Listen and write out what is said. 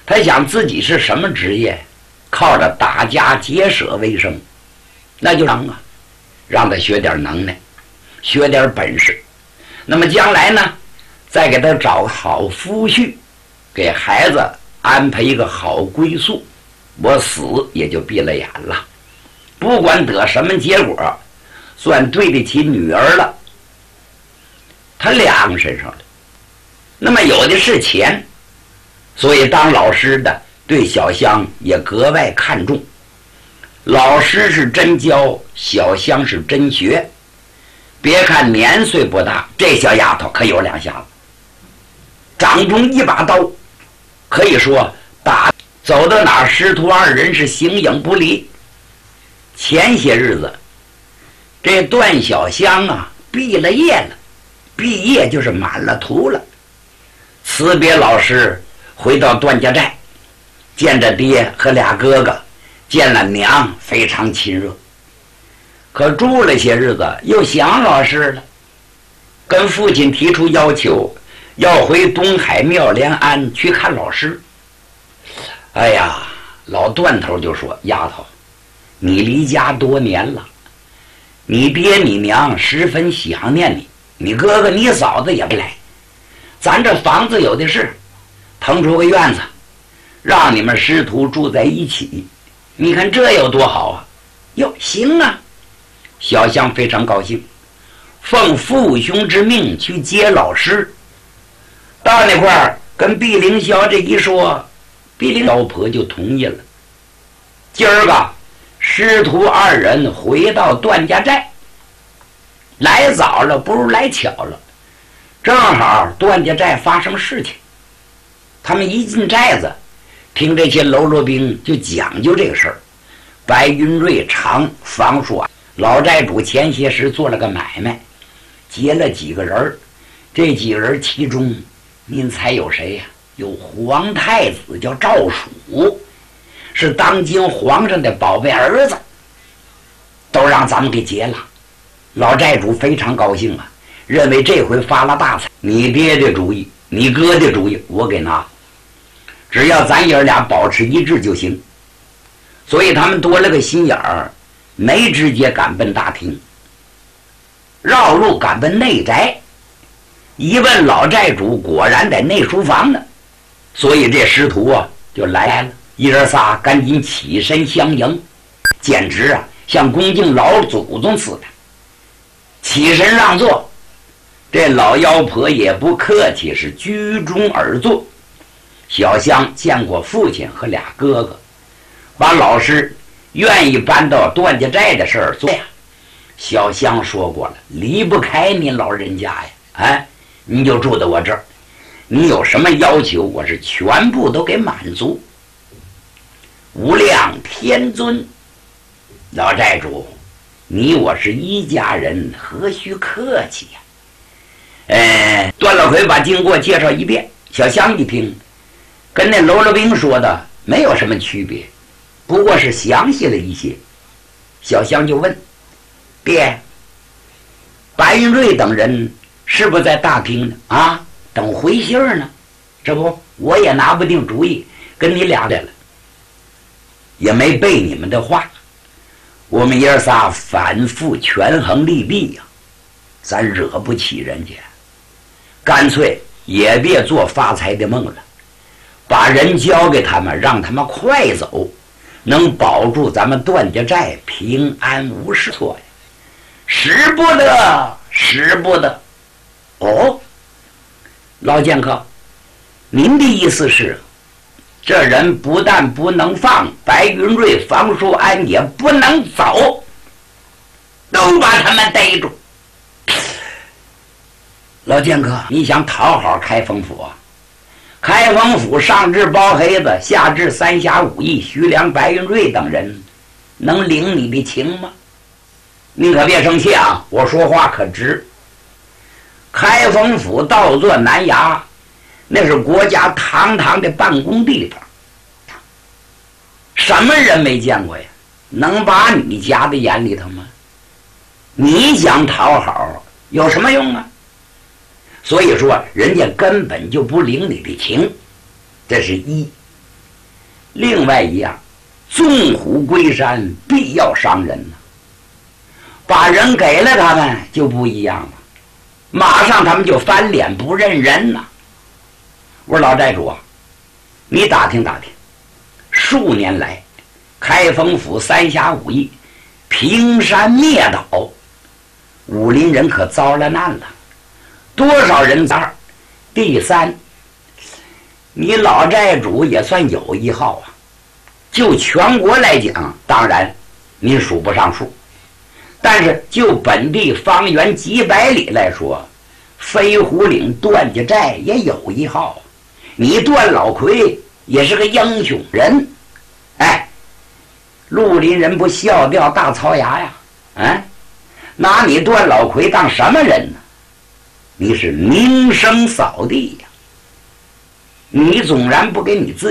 他想自己是什么职业，靠着打家劫舍为生，那就让他学点能耐，学点本事。那么将来呢，再给他找个好夫婿，给孩子安排一个好归宿，我死也就闭了眼了。不管得什么结果，算对得起女儿了。他量身上了。那么有的是钱，所以当老师的对小香也格外看重。老师是真教，小香是真学。别看年岁不大，这小丫头可有两下子，掌中一把刀，可以说走到哪儿师徒二人是形影不离。前些日子这段小香啊毕了业了，毕业就是满了图了，辞别老师回到段家寨，见着爹和俩哥哥，见了娘，非常亲热。可住了些日子又想老师了，跟父亲提出要求，要回东海妙莲庵去看老师。哎呀，老段头就说，丫头，你离家多年了，你爹你娘十分想念你，你哥哥你嫂子也没来，咱这房子有的是，腾出个院子让你们师徒住在一起，你看这有多好啊。哟，行啊。小香非常高兴，奉父兄之命去接老师。到那块儿跟碧凌霄这一说，碧凌霄婆就同意了。今儿个师徒二人回到段家寨，来早了不如来巧了，正好段家寨发生事情。他们一进寨子，听这些喽啰兵就讲究这个事儿。白云瑞常房说，老寨主前些时做了个买卖，结了几个人，这几个人其中您猜有谁呀？有皇太子叫赵曙，是当今皇上的宝贝儿子，都让咱们给劫了。老寨主非常高兴啊，认为这回发了大财。你爹的主意，你哥的主意我给拿，只要咱爷俩保持一致就行。所以他们多了个心眼儿，没直接赶奔大厅，绕路赶奔内宅。一问老寨主，果然在内书房呢。所以这师徒啊就来了，一人仨赶紧起身相迎，简直啊像恭敬老祖宗似的，起身让座。这老妖婆也不客气，是居中而坐。小香见过父亲和俩哥哥，把老师愿意搬到段家寨的事儿做呀。小香说过了，离不开您老人家呀，哎，你就住在我这儿，你有什么要求，我是全部都给满足。无量天尊，老寨主，你我是一家人，何须客气呀？段老奎把经过介绍一遍，小香一听，跟那喽啰兵说的没有什么区别，不过是详细了一些。小香就问爹，白云瑞等人是不是在大厅呢？啊，等回信儿呢？这不我也拿不定主意，跟你俩来了，也没背你们的话。我们爷仨反复权衡利弊呀，咱惹不起人家，干脆也别做发财的梦了，把人交给他们，让他们快走，能保住咱们段家寨平安无事错呀。使不得，使不得。哦，老剑客，您的意思是，这人不但不能放，白云瑞、房叔安也不能走，都把他们逮住。老剑客，你想讨好开封府啊？开封府上至包黑子，下至三侠五义、徐良、白云瑞等人，能领你的情吗？你可别生气啊，我说话可直。开封府倒座南衙，那是国家堂堂的办公地方，什么人没见过呀？能把你夹在眼里头吗？你想讨好有什么用啊？所以说人家根本就不领你的情，这是一。 另外一样，纵虎归山，必要伤人呐。把人给了他们就不一样了，马上他们就翻脸不认人呐。我说老寨主啊，你打听打听，数年来开封府三峡武艺平山灭岛，武林人可遭了难了，多少人在？第三，你老寨主也算有一号啊。就全国来讲，当然你数不上数，但是就本地方圆几百里来说，飞虎岭段家寨也有一号。你段老魁也是个英雄人，哎，绿林人不笑掉大槽牙呀？拿你段老魁当什么人呢？你是名声扫地呀！你纵然不给你自己